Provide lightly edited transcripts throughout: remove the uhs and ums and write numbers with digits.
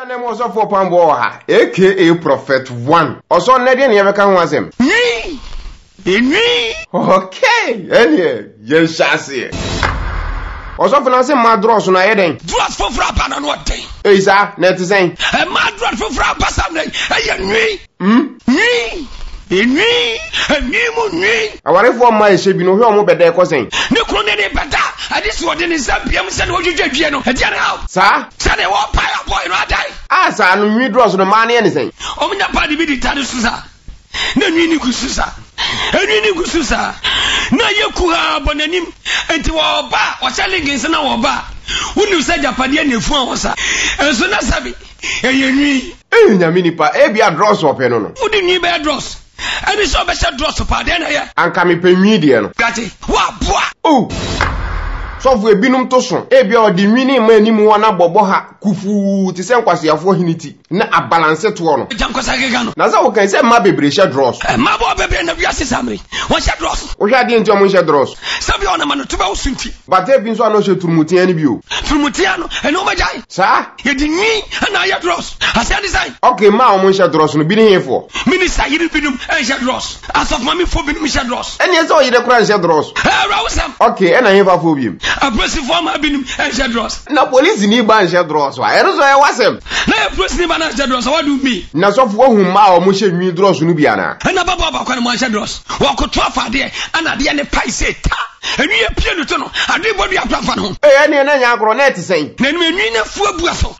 name was for Pamboha, aka Prophet 1. Also, Nadian never can was him. Me? Okay, yes, I see. Also, for nothing, my draws on a heading. Draws for Frappan on what day? Is that net to say? A mad draw for Frappan Sunday. Me? I want to form my shape, you know, who better cousin. No, Cronny Bata. I just want in some PM said what you did, a general. Sir? Said I walk by a boy, not die. Ah, sir, I don't draws on the money anything. Oh, my body be the Tanusa. No, you Kususa. And you Kususa. No, you Kua Bonanim, and to our bar, or selling against an hour bar. When you said Japadian phone was and so that's happy. And you need a minipa, a draws or pennon. Who didn't need bad draws? And it's so better draws of Padena. And come in pay median. Got it. What? Oh. So we binum toson e bia odi nwini mani mu wana boboha kufu ti se nkwase afo hiniti na abalance to no jankwasa gegano na za wo kan se ma bebre she draws ma bo bebe na wiase samri won she draws wo hwa de nti o mo she draws sabi ona manu tuba usunti but e bi nso ana she turumutia ani bi o turumutia no eno majai sa ye di nwi ana ya draws ase design okay ma o mo she draws no bi ni hefo minister yiri binum en she draws asof mami fo binum she draws eni eso yire kura she draws rawsam okay ena hefa fo bi abrasi former binum en she draws na police ni ban she draws wa ero so e wasem na abrasi ni ban she draws what do me na so fo hu ma o mo she nwi draws no bi ana na baba kwa mo she draws wa ko to afa de ana de ne pai se ta enu ye pie no to no ade bodu aprafa no eni na nya agro na etisen na enu enu na fu abuaso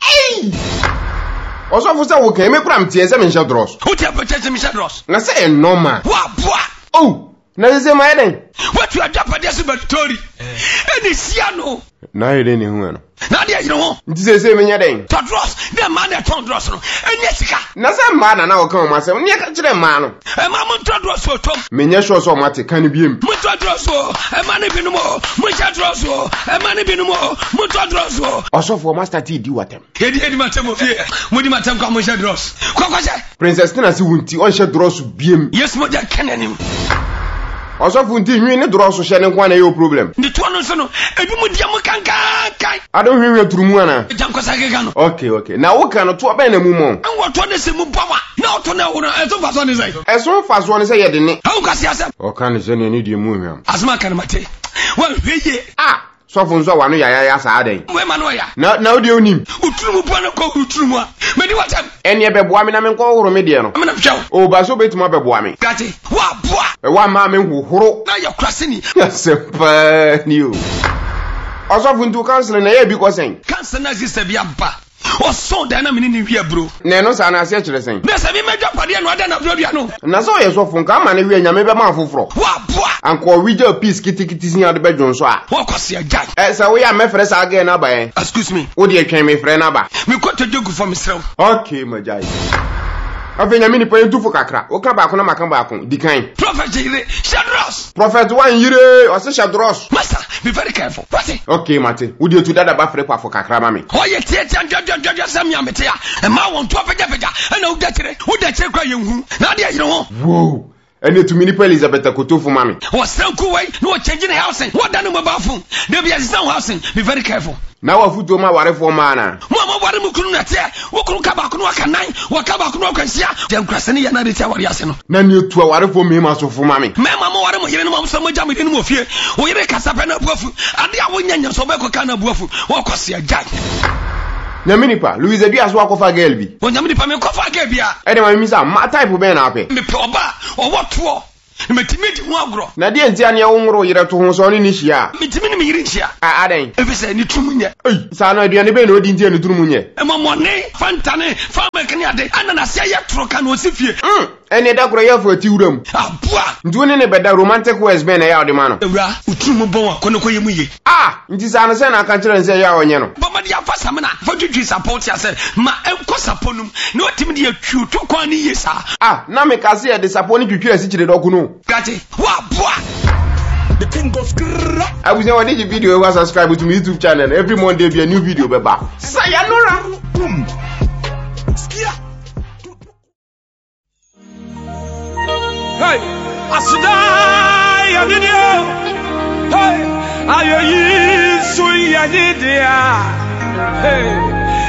also for say we can make pram tie se me she draws who tie pete me she draws na say normal wa boa oh na se ma eden what you adapade se batori eni sia no na eden ni hu no na dia yiro ho nti se me nya den to draws the man that ton draws no eni sika na se ma na o kan ma se ne ka kire ma no e ma mo to draws so tom me nya sure so ma te kan biem mo to draws so e ma ne binu mo mo cha draws so e ma ne binu mo to draws so also for master T di watem edi matem ofie mo di matem kwa mo cha draws kwa se princess Tina si wunti on she draws biem yes mo ja kenanim also funti nwi ne draws she ne kwa na yo problem ndi to no so no ebi mu dia mo kankan ado hwe turumu ana jankosa gega no okay na wo kan to ba na mu mo an wo to ne se mu bawa na to na wo no eso fa so ne sai eso fa so ne sai ye de ne ha ko sia asem o kan se ne ni die mu hwam asma kan mate wa hweye so fun so wa no ya sa adan we ma no ya na wo de onim uturumu bo na ko uturumu a me di watam eni e be boa me na me nko horo me de no me na pjaw o ba so betima be boa me gati wa boa e wa ma me huhuro na ya krase ni sempa ni o also funtu cancel na ye bi ko sen cancel na sister bi aba o so da na me ni wi abro na no sa na ase kire sen na se bi medwa pade no ada na bro bia no na so ye so fun ka ma na wi anya me be ma foforo wa boa anko wi je peace kitikiti sin ade be dwonso a wa kwase ajai sa we ya me frɛ sa aga na ba en excuse me wo de atwan me frɛ na ba me ko to jogu for me srew okay majai afenya mini pa entufo kakra o ka ba ko na maka ba ko dikan prophet yire Shadros prophet wan yire o se Shadros master be very careful what okay mate wo de tu dada ba frɛ kwa fo kakra ma me o ye tie jojo sam ya mete ya e ma won to pega na wo da kire kwa ye hu na de yire ho wow ene tu mini pa Elizabeth Kotofo ma me o sanku wai no change the housing what da no mobile phone dey be assistant housing be very careful na wa futo ma ware fo ma na mo ware mu kunu na te wo kunu ka ba kunu aka nan wo ka ba kunu akwansia je nkrase ne ya na de tia ware ase no na ne tu ware fo me ma so fo ma me mo ware mo yire no mo so mo jam de no mo fie wo yire kasa pe na buafu ade a wo nyanya so be ko ka na buafu wo kwase ajai na mini pa Louise Diaz wa ko fa girl bi wo nyam ni pa me ko fa girl bi a e de ma mi sa ma type be na ape me pe oba o wo to metimi di ho agro na de ntia ne wo ngro yire to ho so ni hia metimi ni me yire hia adan e be se ni trumunye sa no aduane be na odi ntia ni trumunye e momone fantane fama kani ade anana se ya tro ka no osifie ene da kro ya fo ati wuram abua ndu ne be da romantic words be na ya odi ma no ewura uturumu bon akono ko yemu ye nti sa no se na aka kire nse ya onye no boma dia fa samana fa twitwi support ya se ma enko saponum na otimi dia twutu kwa ni ye sa na me ka se ya de support ni twitwi asi kire doku no gati wa bua the thing goes I was now watching video and subscribe to my YouTube channel. Every Monday be a new video beba. Sayonara. Hey, Asuda ya video. Hey, ayo yi so ya dia. Hey.